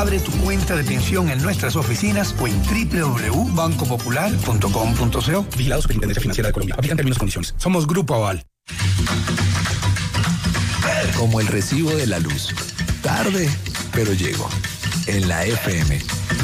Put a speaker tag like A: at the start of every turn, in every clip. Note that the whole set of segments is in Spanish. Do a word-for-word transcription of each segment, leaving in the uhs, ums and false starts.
A: Abre tu cuenta de pensión en nuestras oficinas o en doble u doble u doble u punto banco popular punto com punto co.
B: Vigilado Superintendencia Financiera de Colombia. Aplican términos y condiciones. Somos Grupo Aval.
C: Como el recibo de la luz. Tarde, pero llego. En la F M.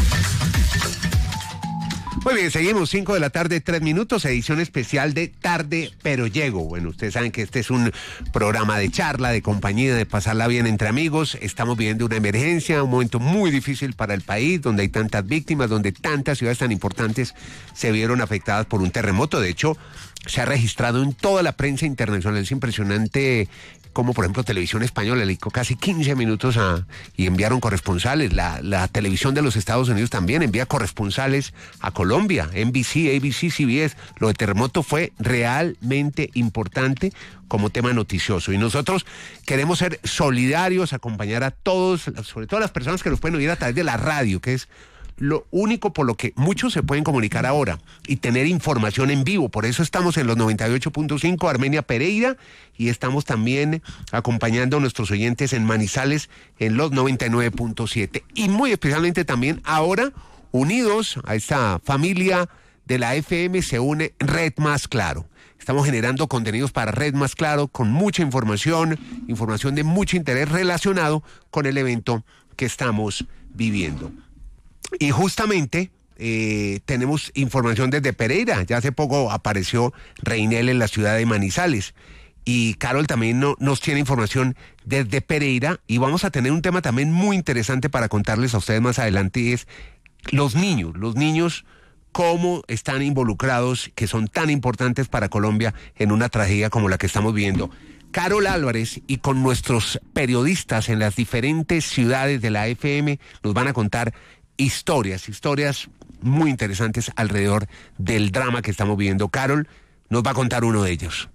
D: Muy bien, seguimos, cinco de la tarde, tres minutos, edición especial de Tarde, pero llego. Bueno, ustedes saben que este es un programa de charla, de compañía, de pasarla bien entre amigos. Estamos viviendo una emergencia, un momento muy difícil para el país, donde hay tantas víctimas, donde tantas ciudades tan importantes se vieron afectadas por un terremoto. De hecho, se ha registrado en toda la prensa internacional. Es impresionante como, por ejemplo, Televisión Española le dedicó casi quince minutos a, y enviaron corresponsales. La, la televisión de los Estados Unidos también envía corresponsales a Colombia. N B C, A B C, C B S. Lo de terremoto fue realmente importante como tema noticioso. Y nosotros queremos ser solidarios, acompañar a todos, sobre todo a las personas que nos pueden oír a través de la radio, que es lo único por lo que muchos se pueden comunicar ahora y tener información en vivo. Por eso estamos en los noventa y ocho punto cinco Armenia Pereira y estamos también acompañando a nuestros oyentes en Manizales en los noventa y nueve punto siete. Y muy especialmente también ahora, unidos a esta familia de la F M, se une Red Más Claro. Estamos generando contenidos para Red Más Claro con mucha información, información de mucho interés relacionado con el evento que estamos viviendo. Y justamente eh, tenemos información desde Pereira. Ya hace poco apareció Reinel en la ciudad de Manizales. Y Carol también no, nos tiene información desde Pereira. Y vamos a tener un tema también muy interesante para contarles a ustedes más adelante. Y es los niños, los niños cómo están involucrados, que son tan importantes para Colombia en una tragedia como la que estamos viviendo. Carol Álvarez y con nuestros periodistas en las diferentes ciudades de la F M nos van a contar historias, historias muy interesantes alrededor del drama que estamos viviendo. Carol nos va a contar uno de ellos.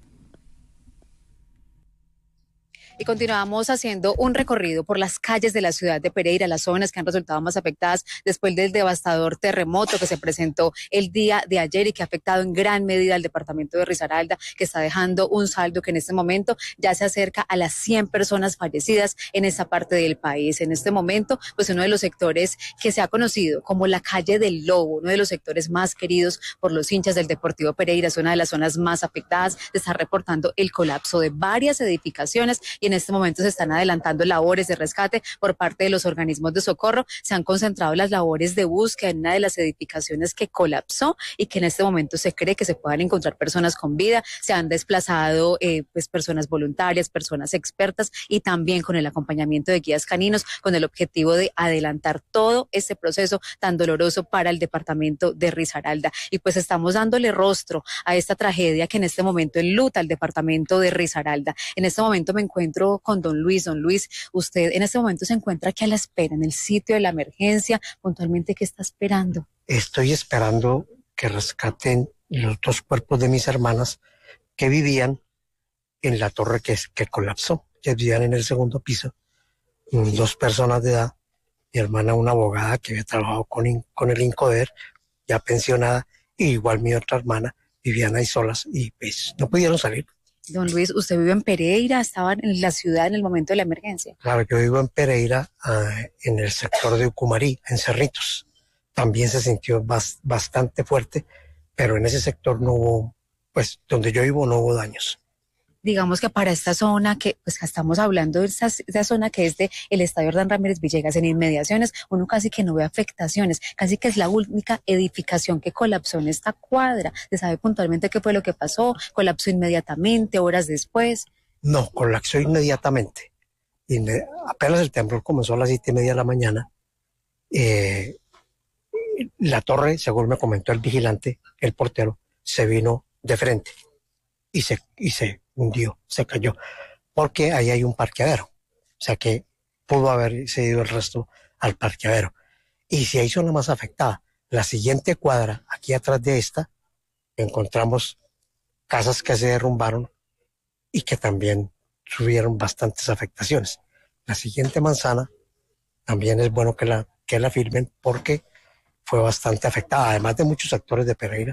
E: Y continuamos haciendo un recorrido por las calles de la ciudad de Pereira, las zonas que han resultado más afectadas después del devastador terremoto que se presentó el día de ayer y que ha afectado en gran medida al departamento de Risaralda, que está dejando un saldo que en este momento ya se acerca a las cien personas fallecidas en esta parte del país. En este momento, pues uno de los sectores que se ha conocido como la calle del Lobo, uno de los sectores más queridos por los hinchas del Deportivo Pereira, es una de las zonas más afectadas. Se está reportando el colapso de varias edificaciones y en este momento se están adelantando labores de rescate por parte de los organismos de socorro. Se han concentrado las labores de búsqueda en una de las edificaciones que colapsó y que en este momento se cree que se puedan encontrar personas con vida. Se han desplazado eh, pues personas voluntarias, personas expertas y también con el acompañamiento de guías caninos con el objetivo de adelantar todo este proceso tan doloroso para el departamento de Risaralda. Y pues estamos dándole rostro a esta tragedia que en este momento enluta el departamento de Risaralda. En este momento me encuentro con don Luis. Don Luis, usted en este momento se encuentra aquí a la espera, en el sitio de la emergencia. Puntualmente, ¿qué está esperando?
F: Estoy esperando que rescaten los dos cuerpos de mis hermanas que vivían en la torre que, que colapsó. Ellas vivían en el segundo piso, dos personas de edad. Mi hermana, una abogada que había trabajado con, con el INCODER, ya pensionada, y igual mi otra hermana, vivían ahí solas y pues no pudieron salir.
E: Don Luis, ¿usted vive en Pereira? ¿Estaba en la ciudad en el momento de la emergencia?
F: Claro, yo vivo en Pereira, uh, en el sector de Ucumarí, en Cerritos. También se sintió bas, bastante fuerte, pero en ese sector no hubo, pues donde yo vivo no hubo daños.
E: Digamos que para esta zona, que pues estamos hablando de esa, esa zona que es de el Estadio Hernán Ramírez Villegas, en inmediaciones, uno casi que no ve afectaciones, casi que es la única edificación que colapsó en esta cuadra. ¿Se sabe puntualmente qué fue lo que pasó? ¿Colapsó inmediatamente, horas después?
F: No, colapsó inmediatamente. Inme- apenas el temblor comenzó a las siete y media de la mañana, eh, la torre, según me comentó el vigilante, el portero, se vino de frente y se, y se hundió, se cayó, porque ahí hay un parqueadero, o sea que pudo haber cedido el resto al parqueadero. Y si hay zona más afectada, la siguiente cuadra, aquí atrás de esta, encontramos casas que se derrumbaron y que también tuvieron bastantes afectaciones. La siguiente manzana también es bueno que la, que la firmen porque fue bastante afectada, además de muchos sectores de Pereira,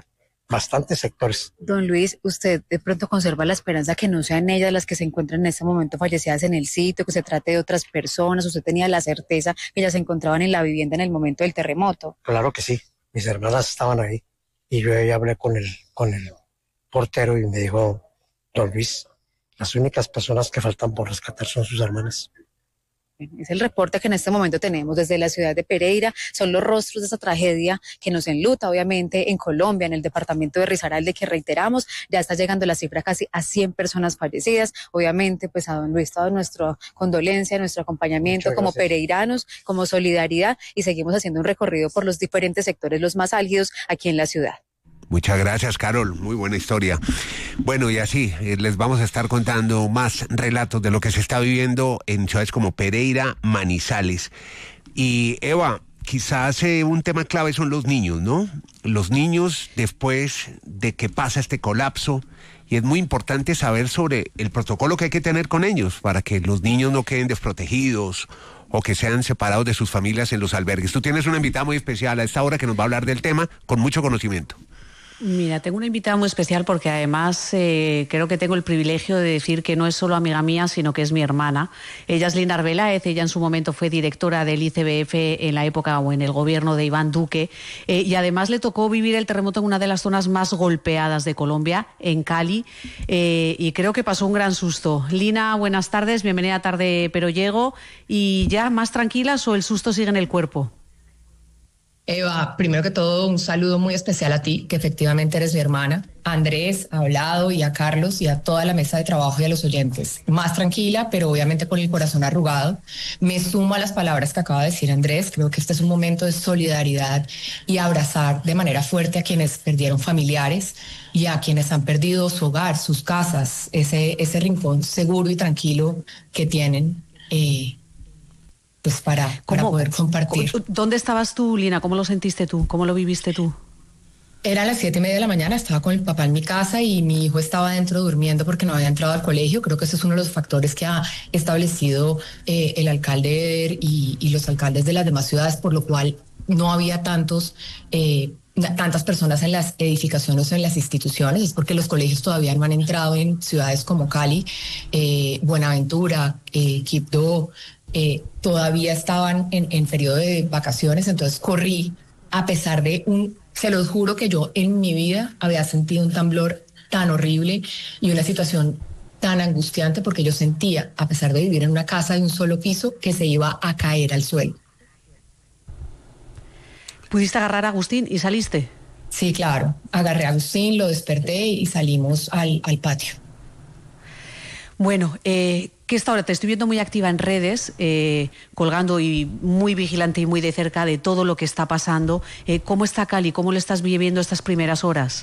F: bastantes sectores.
E: Don Luis, ¿usted de pronto conserva la esperanza que no sean ellas las que se encuentran en este momento fallecidas en el sitio, que se trate de otras personas? ¿Usted tenía la certeza que ellas se encontraban en la vivienda en el momento del terremoto?
F: Claro que sí, mis hermanas estaban ahí y yo ahí hablé con el, con el portero y me dijo, don Luis, las únicas personas que faltan por rescatar son sus hermanas.
E: Es el reporte que en este momento tenemos desde la ciudad de Pereira. Son los rostros de esa tragedia que nos enluta, obviamente, en Colombia, en el departamento de Risaralda, que reiteramos, ya está llegando la cifra casi a cien personas fallecidas. Obviamente, pues a don Luis, toda nuestra condolencia, nuestro acompañamiento como pereiranos, como solidaridad, y seguimos haciendo un recorrido por los diferentes sectores, los más álgidos aquí en la ciudad.
D: Muchas gracias, Carol. Muy buena historia. Bueno, y así eh, les vamos a estar contando más relatos de lo que se está viviendo en ciudades como Pereira, Manizales. Y Eva, quizás eh, un tema clave son los niños, ¿no? Los niños después de que pasa este colapso, y es muy importante saber sobre el protocolo que hay que tener con ellos para que los niños no queden desprotegidos o que sean separados de sus familias en los albergues. Tú tienes una invitada muy especial a esta hora que nos va a hablar del tema con mucho conocimiento.
G: Mira, tengo una invitada muy especial porque además eh, creo que tengo el privilegio de decir que no es solo amiga mía, sino que es mi hermana. Ella es Lina Arbeláez, ella en su momento fue directora del I C B F en la época o en el gobierno de Iván Duque, eh, y además le tocó vivir el terremoto en una de las zonas más golpeadas de Colombia, en Cali, eh, y creo que pasó un gran susto. Lina, buenas tardes, bienvenida a Tarde Pero Llego. ¿Y ya más tranquilas o el susto sigue en el cuerpo?
H: Eva, primero que todo, un saludo muy especial a ti, que efectivamente eres mi hermana, a Andrés, a Vlado y a Carlos y a toda la mesa de trabajo y a los oyentes. Más tranquila, pero obviamente con el corazón arrugado. Me sumo a las palabras que acaba de decir Andrés. Creo que este es un momento de solidaridad y abrazar de manera fuerte a quienes perdieron familiares y a quienes han perdido su hogar, sus casas, ese, ese rincón seguro y tranquilo que tienen. Eh, Pues para, para poder compartir.
G: ¿Dónde estabas tú, Lina? ¿Cómo lo sentiste tú? ¿Cómo lo viviste tú?
H: Era a las siete y media de la mañana, estaba con el papá en mi casa y mi hijo estaba dentro durmiendo porque no había entrado al colegio. Creo que ese es uno de los factores que ha establecido eh, el alcalde Eder y, y los alcaldes de las demás ciudades, por lo cual no había tantos... Eh, tantas personas en las edificaciones o en las instituciones. Es porque los colegios todavía no han entrado en ciudades como Cali, eh, Buenaventura, eh, Quibdó, eh, todavía estaban en, en periodo de vacaciones, entonces corrí, a pesar de un, se los juro que yo en mi vida había sentido un temblor tan horrible y una situación tan angustiante, porque yo sentía, a pesar de vivir en una casa de un solo piso, que se iba a caer al suelo.
G: ¿Pudiste agarrar a Agustín y saliste?
H: Sí, claro. Agarré a Agustín, lo desperté y salimos al, al patio.
G: Bueno, eh, ¿qué está ahora? Te estoy viendo muy activa en redes, eh, colgando y muy vigilante y muy de cerca de todo lo que está pasando. Eh, ¿Cómo está Cali? ¿Cómo lo estás viviendo estas primeras horas?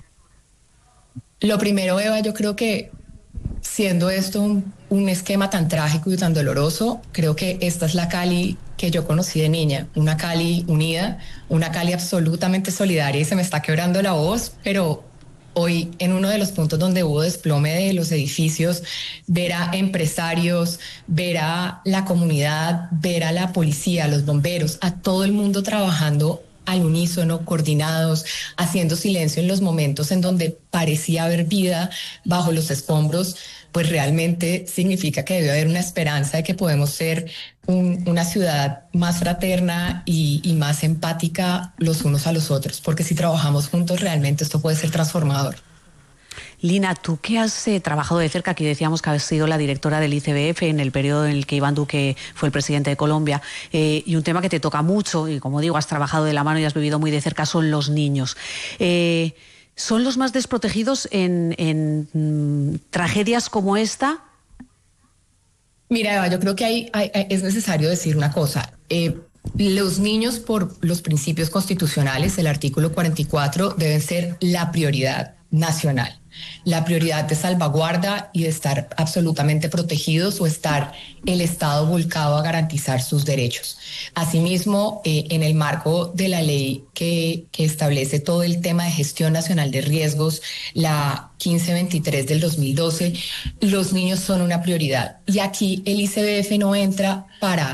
H: Lo primero, Eva, yo creo que siendo esto un, un esquema tan trágico y tan doloroso, creo que esta es la Cali que yo conocí de niña, una Cali unida, una Cali absolutamente solidaria, y se me está quebrando la voz, pero hoy en uno de los puntos donde hubo desplome de los edificios, ver a empresarios, ver a la comunidad, ver a la policía, a los bomberos, a todo el mundo trabajando al unísono, coordinados, haciendo silencio en los momentos en donde parecía haber vida bajo los escombros, pues realmente significa que debe haber una esperanza de que podemos ser un, una ciudad más fraterna y, y más empática los unos a los otros, porque si trabajamos juntos realmente esto puede ser transformador.
G: Lina, tú que has eh, trabajado de cerca, aquí decíamos que has sido la directora del I C B F en el periodo en el que Iván Duque fue el presidente de Colombia, eh, y un tema que te toca mucho, y como digo, has trabajado de la mano y has vivido muy de cerca, son los niños. Eh, ¿Son los más desprotegidos en, en mm, tragedias como esta?
H: Mira, Eva, yo creo que hay, hay, es necesario decir una cosa. Eh, los niños, por los principios constitucionales, el artículo cuarenta y cuatro, deben ser la prioridad nacional, la prioridad de salvaguarda y de estar absolutamente protegidos o estar el Estado volcado a garantizar sus derechos. Asimismo, eh, en el marco de la ley que, que establece todo el tema de gestión nacional de riesgos, la quince veintitrés del dos mil doce, los niños son una prioridad. Y aquí el I C B F no entra para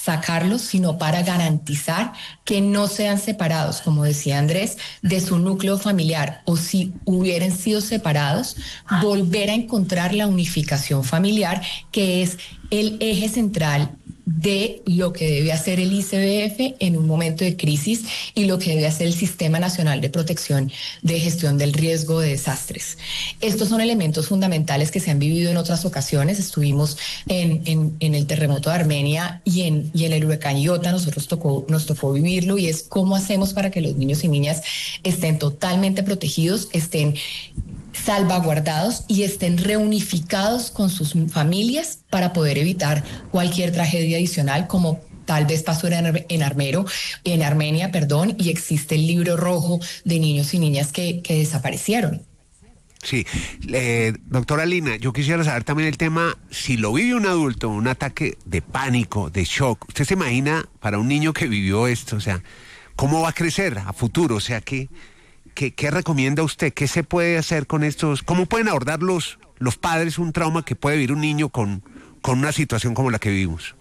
H: sacarlos, sino para garantizar que no sean separados, como decía Andrés, de su núcleo familiar, o si hubieran sido separados, volver a encontrar la unificación familiar, que es el eje central de lo que debe hacer el I C B F en un momento de crisis y lo que debe hacer el Sistema Nacional de Protección de Gestión del Riesgo de Desastres. Estos son elementos fundamentales que se han vivido en otras ocasiones. Estuvimos en, en, en el terremoto de Armenia y en, y en el huracán Iota, nosotros tocó, nos tocó vivirlo, y es cómo hacemos para que los niños y niñas estén totalmente protegidos, estén salvaguardados y estén reunificados con sus familias para poder evitar cualquier tragedia adicional, como tal vez pasó en, Ar- en Armero, en Armenia, perdón, y existe el libro rojo de niños y niñas que, que desaparecieron.
D: Sí, eh, doctora Lina, yo quisiera saber también el tema, si lo vive un adulto, un ataque de pánico, de shock, ¿usted se imagina para un niño que vivió esto, o sea, cómo va a crecer a futuro? O sea, ¿qué, qué, qué recomienda usted? ¿Qué se puede hacer con estos? ¿Cómo pueden abordar los, los padres un trauma que puede vivir un niño con, con una situación como la que vivimos?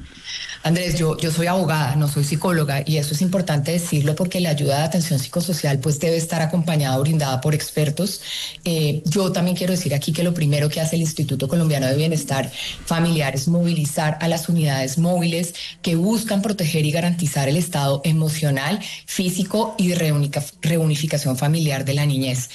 H: Andrés, yo, yo soy abogada, no soy psicóloga, y eso es importante decirlo porque la ayuda de atención psicosocial pues debe estar acompañada, brindada por expertos. Eh, yo también quiero decir aquí que lo primero que hace el Instituto Colombiano de Bienestar Familiar es movilizar a las unidades móviles que buscan proteger y garantizar el estado emocional, físico y de reúnica, reunificación familiar de la niñez.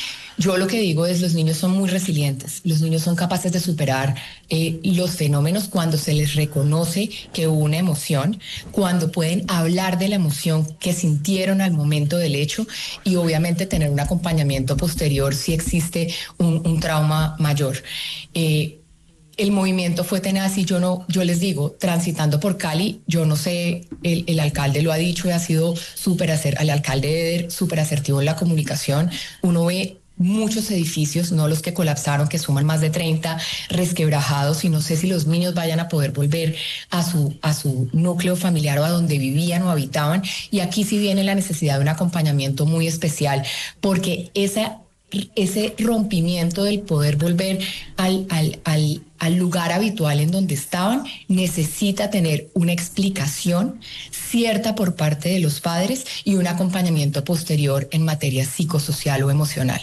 H: Yo lo que digo es, los niños son muy resilientes, los niños son capaces de superar eh, los fenómenos cuando se les reconoce que hubo una emoción, cuando pueden hablar de la emoción que sintieron al momento del hecho, y obviamente tener un acompañamiento posterior si existe un, un trauma mayor. Eh, El movimiento fue tenaz y yo no, yo les digo, transitando por Cali, yo no sé, el, el alcalde lo ha dicho y ha sido súper asertivo, el alcalde Eder, súper asertivo en la comunicación. Uno ve muchos edificios, no los que colapsaron, que suman más de treinta, resquebrajados, y no sé si los niños vayan a poder volver a su, a su núcleo familiar o a donde vivían o habitaban. Y aquí sí viene la necesidad de un acompañamiento muy especial, porque esa ese rompimiento del poder volver al, al, al, al lugar habitual en donde estaban necesita tener una explicación cierta por parte de los padres y un acompañamiento posterior en materia psicosocial o emocional.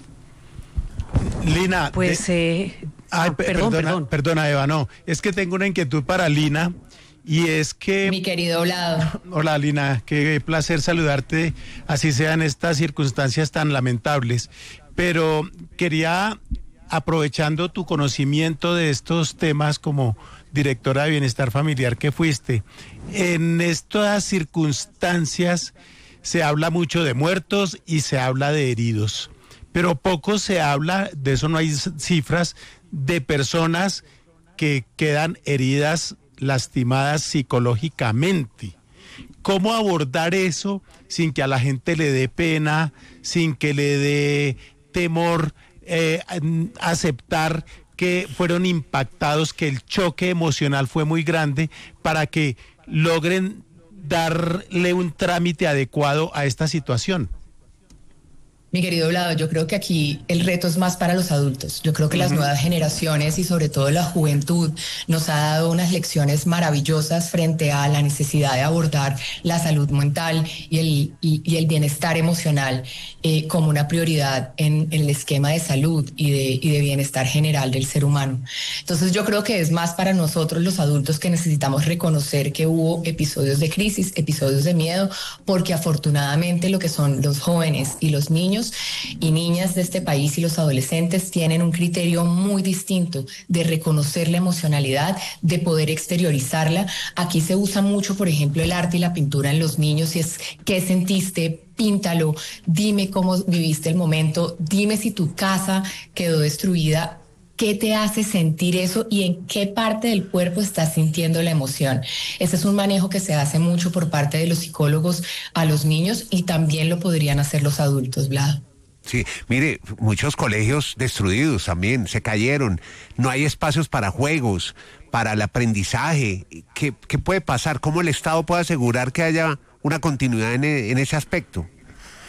I: Lina,
G: Pues,
I: de...
G: eh,
I: Ay,
G: ah,
I: pe-
G: perdón,
I: perdona,
G: perdón.
I: perdona, Eva, no, es que tengo una inquietud para Lina, y es que...
H: Mi querido Vlado.
I: Hola, Lina, qué placer saludarte, así sean estas circunstancias tan lamentables, pero quería, aprovechando tu conocimiento de estos temas como directora de Bienestar Familiar que fuiste, en estas circunstancias se habla mucho de muertos y se habla de heridos, pero poco se habla, de eso no hay cifras, de personas que quedan heridas, lastimadas psicológicamente. ¿Cómo abordar eso sin que a la gente le dé pena, sin que le dé temor, eh, aceptar que fueron impactados, que el choque emocional fue muy grande, para que logren darle un trámite adecuado a esta situación?
H: Mi querido Vlado, yo creo que aquí el reto es más para los adultos. Yo creo que uh-huh. las nuevas generaciones y sobre todo la juventud nos ha dado unas lecciones maravillosas frente a la necesidad de abordar la salud mental y el, y, y el bienestar emocional eh, como una prioridad en, en el esquema de salud y de, y de bienestar general del ser humano. Entonces yo creo que es más para nosotros los adultos que necesitamos reconocer que hubo episodios de crisis, episodios de miedo, porque afortunadamente lo que son los jóvenes y los niños y niñas de este país y los adolescentes tienen un criterio muy distinto de reconocer la emocionalidad, de poder exteriorizarla. Aquí se usa mucho, por ejemplo, el arte y la pintura en los niños, y es ¿qué sentiste? Píntalo, dime cómo viviste el momento, dime si tu casa quedó destruida. ¿Qué te hace sentir eso y en qué parte del cuerpo estás sintiendo la emoción? Ese es un manejo que se hace mucho por parte de los psicólogos a los niños, y también lo podrían hacer los adultos, Vlad.
D: Sí, mire, muchos colegios destruidos también, se cayeron, no hay espacios para juegos, para el aprendizaje. ¿Qué, qué puede pasar? ¿Cómo el Estado puede asegurar que haya una continuidad en, en ese aspecto?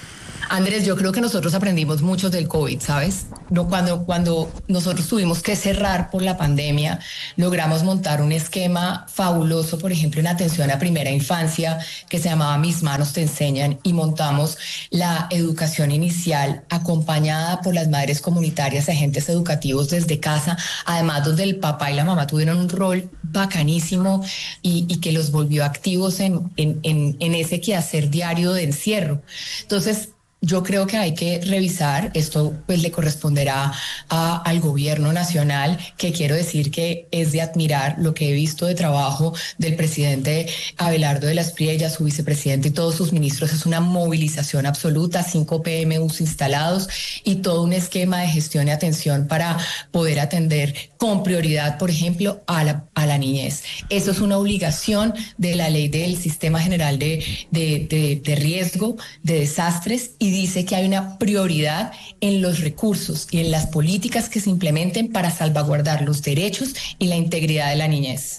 H: Andrés, yo creo que nosotros aprendimos mucho del COVID, ¿sabes? No, cuando, cuando nosotros tuvimos que cerrar por la pandemia, logramos montar un esquema fabuloso, por ejemplo, en atención a primera infancia, que se llamaba Mis Manos Te Enseñan, y montamos la educación inicial acompañada por las madres comunitarias, agentes educativos desde casa, además donde el papá y la mamá tuvieron un rol bacanísimo y, y que los volvió activos en, en, en, en ese quehacer diario de encierro. Entonces, yo creo que hay que revisar, esto pues le corresponderá a, al gobierno nacional, que quiero decir que es de admirar lo que he visto de trabajo del presidente Abelardo de las Priellas, su vicepresidente y todos sus ministros. Es una movilización absoluta, cinco P M Us instalados y todo un esquema de gestión y atención para poder atender con prioridad, por ejemplo, a la, a la niñez. Eso es una obligación de la ley del Sistema General de, de, de, de Riesgo de Desastres, y dice que hay una prioridad en los recursos y en las políticas que se implementen para salvaguardar los derechos y la integridad de la niñez.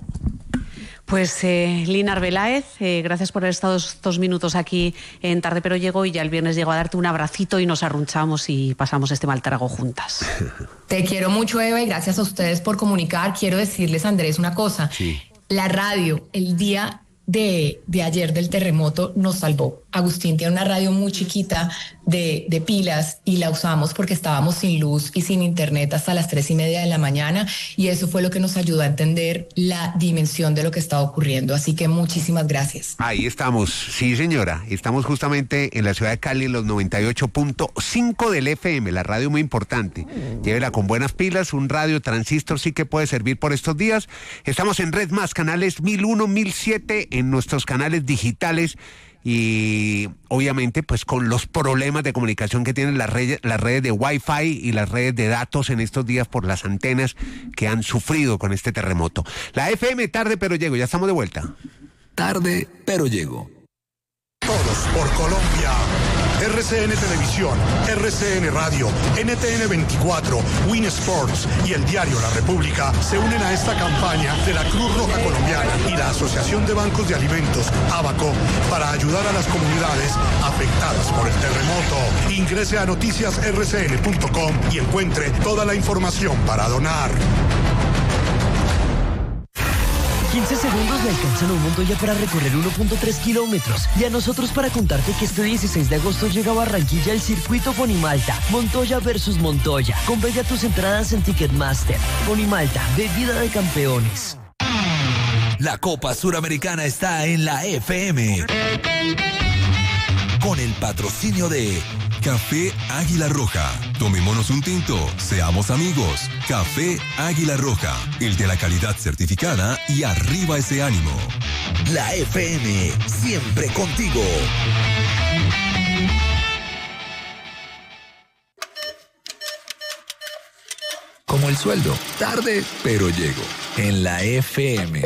G: Pues eh, Lina Arbeláez, eh, gracias por haber estado estos minutos aquí en Tarde Pero Llego, y ya el viernes llego a darte un abracito y nos arrunchamos y pasamos este mal trago juntas.
H: Te quiero mucho, Eva, y gracias a ustedes por comunicar. Quiero decirles, Andrés, una cosa. Sí. La radio, el día de, de ayer del terremoto, nos salvó. Agustín tiene una radio muy chiquita de, de pilas y la usamos porque estábamos sin luz y sin internet hasta las tres y media de la mañana, y eso fue lo que nos ayudó a entender la dimensión de lo que estaba ocurriendo. Así que muchísimas gracias.
D: Ahí estamos, sí señora, estamos justamente en la ciudad de Cali, los noventa y ocho punto cinco del F M, la radio muy importante. Llévela con buenas pilas, un radio transistor sí que puede servir por estos días. Estamos en Red Más, canales mil uno, mil siete, en nuestros canales digitales. Y obviamente pues con los problemas de comunicación que tienen las redes, las redes de Wi-Fi y las redes de datos en estos días por las antenas que han sufrido con este terremoto. La F M, Tarde Pero Llego, ya estamos de vuelta.
C: Tarde Pero Llego.
J: Todos por Colombia. R C N Televisión, R C N Radio, N T N veinticuatro, Win Sports y el diario La República se unen a esta campaña de la Cruz Roja Colombiana y la Asociación de Bancos de Alimentos, ABACO, para ayudar a las comunidades afectadas por el terremoto. Ingrese a noticias r c n punto com y encuentre toda la información para donar.
K: quince segundos le alcanzan a un Montoya para recorrer uno punto tres kilómetros. Y a nosotros para contarte que este dieciséis de agosto llega a Barranquilla el circuito Ponimalta. Montoya versus Montoya. Convence tus entradas en Ticketmaster. Ponimalta, bebida de campeones.
C: La Copa Suramericana está en la F M. Con el patrocinio de Café Águila Roja. Tomémonos un tinto, seamos amigos. Café Águila Roja, el de la calidad certificada, y arriba ese ánimo. La F M, siempre contigo. Como el sueldo, tarde pero llego. En la F M.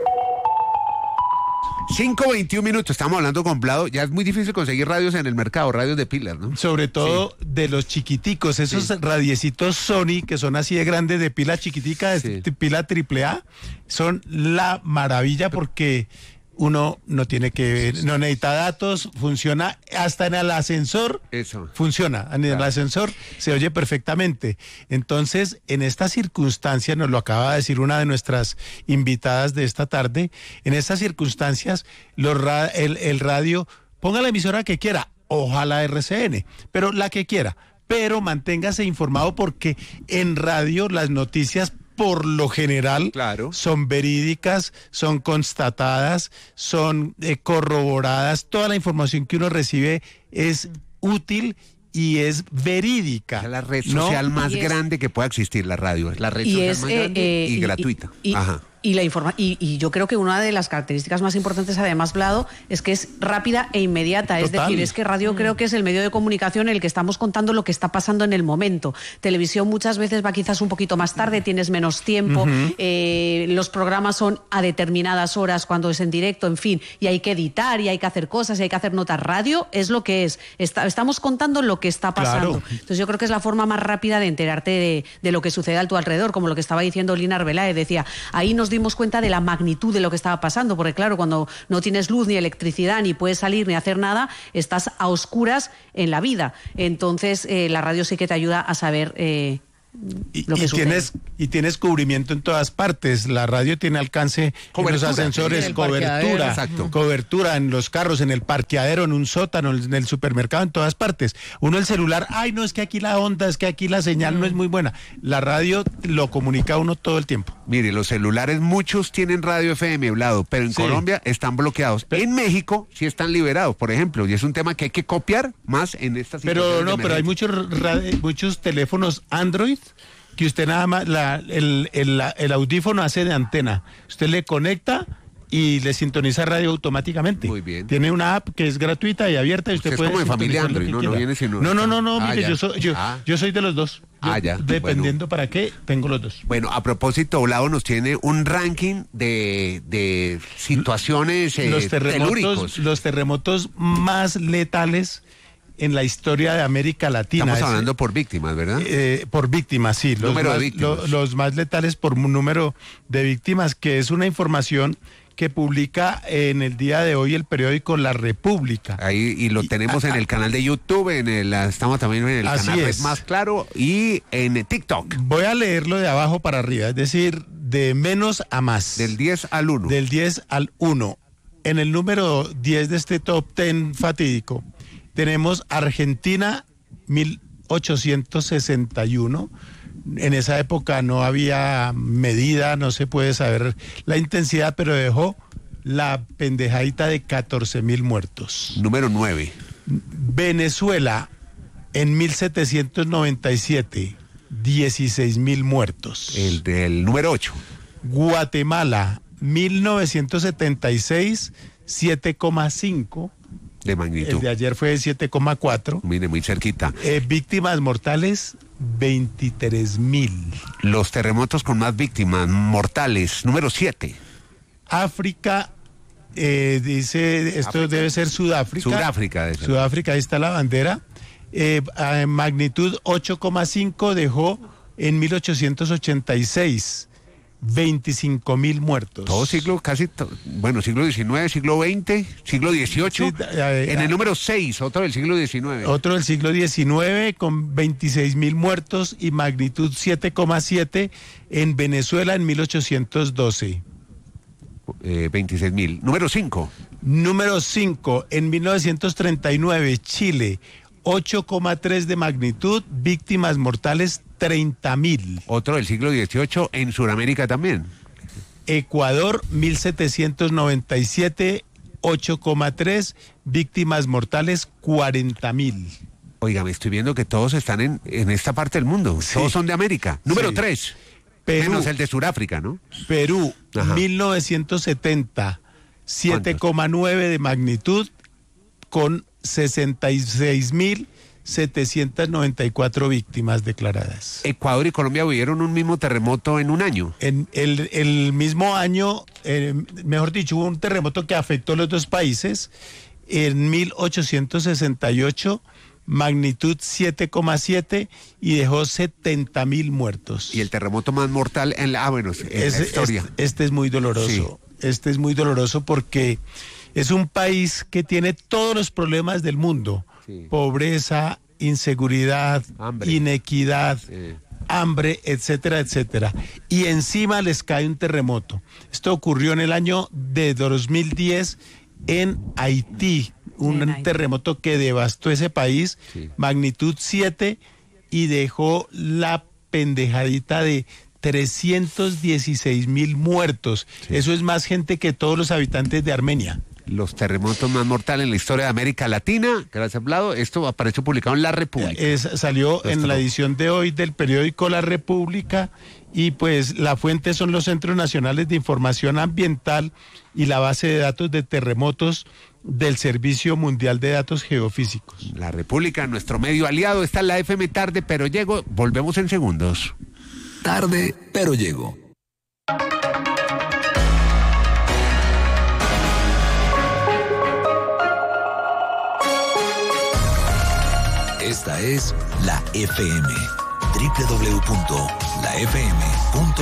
D: cinco veintiún minutos, estamos hablando con Vlado. Ya es muy difícil conseguir radios en el mercado, radios de pilas, ¿no?
I: Sobre todo sí. De los chiquiticos, esos sí. Radiecitos Sony, que son así de grandes, de pila chiquitica, de sí. pila triple A, son la maravilla porque uno no tiene que, no necesita datos, funciona hasta en el ascensor. Eso. Funciona, en el claro. ascensor se oye perfectamente. Entonces, en esta circunstancia, nos lo acaba de decir una de nuestras invitadas de esta tarde, en estas circunstancias, los ra- el, el radio, ponga la emisora que quiera, ojalá R C N, pero la que quiera, pero manténgase informado porque en radio las noticias por lo general claro. son verídicas, son constatadas, son eh, corroboradas. Toda la información que uno recibe es útil y es verídica.
D: Es la red social ¿no? más es, grande que pueda existir, la radio. Es la red social es, más eh, grande eh, y, y gratuita.
G: Y, y,
D: Ajá.
G: Y, la informa y, y yo creo que una de las características más importantes, además, Vlado, es que es rápida e inmediata. Total. Es decir, es que radio mm. creo que es el medio de comunicación en el que estamos contando lo que está pasando en el momento. Televisión muchas veces va quizás un poquito más tarde, tienes menos tiempo, uh-huh. eh, los programas son a determinadas horas cuando es en directo, en fin, y hay que editar y hay que hacer cosas y hay que hacer notas. Radio es lo que es. Está, estamos contando lo que está pasando. Claro. Entonces yo creo que es la forma más rápida de enterarte de, de lo que sucede a tu alrededor, como lo que estaba diciendo Lina Arbeláez. Decía, ahí nos dimos cuenta de la magnitud de lo que estaba pasando, porque claro, cuando no tienes luz ni electricidad, ni puedes salir ni hacer nada, estás a oscuras en la vida. Entonces, eh, la radio sí que te ayuda a saber eh,
I: y,
G: lo que
I: y
G: sucede.
I: tienes y tienes cubrimiento en todas partes. La radio tiene alcance
D: Cobertura,
I: en los ascensores,
D: en
I: cobertura,
D: exacto.
I: cobertura en los carros, en el parqueadero, en un sótano, en el supermercado, en todas partes. Uno el celular, ay, no, es que aquí la onda, es que aquí la señal mm. no es muy buena. La radio lo comunica a uno todo el tiempo.
D: Mire, los celulares, muchos tienen radio F M hablado, pero en
I: Sí.
D: Colombia están bloqueados.
I: Pero-
D: en México sí están liberados, por ejemplo, y es un tema que hay que copiar más en esta situación.
I: Pero no, pero hay muchos radi- muchos teléfonos Android que usted nada más, la, el, el, la- el audífono hace de antena. Usted le conecta y le sintoniza radio automáticamente.
D: Muy bien.
I: Tiene una app que es gratuita y abierta y usted,
D: Usted es
I: puede
D: como de familia
I: sintonizar lo
D: Android,
I: que
D: ¿no? No
I: quiera.
D: viene sino-
I: No, no, no, no,
D: Ah,
I: mire,
D: ya.
I: yo soy, yo,
D: Ah.
I: yo soy de los dos. Yo,
D: Ah, ya.
I: Dependiendo para qué, tengo los dos.
D: Bueno, a propósito, Olavo nos tiene un ranking de, de situaciones eh,
I: los terremotos,
D: telúricos.
I: los terremotos más letales en la historia de América Latina.
D: Estamos
I: Es-
D: hablando por víctimas, ¿verdad?
I: Eh, por víctimas, sí. Los
D: Número de
I: más,
D: víctimas.
I: lo- los más letales por mu- número de víctimas, que es una información que publica en el día de hoy el periódico La República.
D: Ahí, y lo tenemos en el canal de YouTube, en el, estamos también en el
I: Así
D: canal
I: es.
D: Red Más Claro y en TikTok.
I: Voy a leerlo de abajo para arriba, es decir, de menos a más.
D: Del diez al uno.
I: Del diez al uno. En el número diez de este top diez fatídico tenemos Argentina mil ochocientos sesenta y uno. En esa época no había medida, no se puede saber la intensidad, pero dejó la pendejadita de catorce mil muertos.
D: Número nueve.
I: Venezuela en mil setecientos noventa y siete, dieciséis mil muertos.
D: El del número ocho.
I: Guatemala, mil novecientos setenta y seis, siete coma cinco.
D: De magnitud.
I: El de ayer fue siete coma cuatro.
D: Mire, muy cerquita.
I: Eh, víctimas mortales, veintitrés mil.
D: Los terremotos con más víctimas mortales. Número siete.
I: África, eh, dice, esto
D: África.
I: debe ser Sudáfrica.
D: Sudáfrica, debe ser.
I: Sudáfrica, ahí está la bandera. Eh, a magnitud ocho coma cinco dejó en mil ochocientos ochenta y seis. veinticinco mil muertos.
D: Todo siglo, casi, to- bueno, siglo diecinueve, siglo veinte, siglo dieciocho.
I: Sí, eh,
D: en el
I: eh,
D: número seis, otro del siglo diecinueve.
I: Otro del siglo diecinueve con veintiséis mil muertos y magnitud siete coma siete en Venezuela en mil ochocientos doce.
D: Eh, veintiséis mil. Número cinco.
I: Número cinco, en mil novecientos treinta y nueve, Chile, ocho coma tres de magnitud, víctimas mortales treinta mil.
D: Otro del siglo dieciocho en Sudamérica también.
I: Ecuador, mil setecientos noventa y siete, ocho coma tres, víctimas mortales cuarenta mil.
D: Oiga, me estoy viendo que todos están en, en esta parte del mundo.
I: Sí.
D: Todos son de América. Número
I: Sí.
D: tres.
I: Perú,
D: Menos el de Sudáfrica, ¿no?
I: Perú,
D: Ajá.
I: mil novecientos setenta, siete coma nueve de magnitud con sesenta y seis mil setecientos noventa y cuatro víctimas declaradas.
D: Ecuador y Colombia vivieron un mismo terremoto en un año.
I: En el, el mismo año, eh, mejor dicho, hubo un terremoto que afectó a los dos países en mil ochocientos sesenta y ocho, magnitud siete coma siete y dejó setenta mil muertos.
D: Y el terremoto más mortal en la, ah, bueno, en
I: Es-
D: la historia.
I: Este, este es muy doloroso. Este es muy doloroso porque es un país que tiene todos los problemas del mundo.
D: Sí.
I: Pobreza, inseguridad,
D: Hambre.
I: inequidad,
D: Sí.
I: hambre, etcétera, etcétera. Y encima les cae un terremoto. Esto ocurrió en el año de dos mil diez en Haití. Un
G: En Haití.
I: terremoto que devastó ese país,
D: Sí.
I: magnitud siete, y dejó la pendejadita de trescientos dieciséis mil muertos.
D: Sí.
I: Eso es más gente que todos los habitantes de Armenia.
D: Los terremotos más mortales en la historia de América Latina. Gracias, Vlado. Esto apareció publicado en La República.
I: Es- salió
D: Esto
I: en la
D: no.
I: edición de hoy del periódico La República y pues la fuente son los Centros Nacionales de Información Ambiental y la base de datos de terremotos del Servicio Mundial de Datos Geofísicos.
D: La República, nuestro medio aliado, está en la F M tarde, pero llego. Volvemos en segundos.
C: Tarde, pero llego. Esta es la F M. doble u doble u doble u punto la f m punto